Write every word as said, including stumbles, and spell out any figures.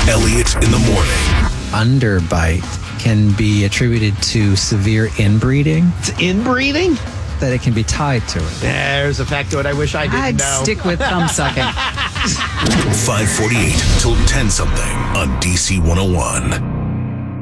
Elliot in the morning. Underbite can be attributed to severe inbreeding. It's inbreeding? That it can be tied to it. There's a factoid I wish I didn't I'd know. stick with thumb sucking. five forty-eight till ten something on D C one oh one.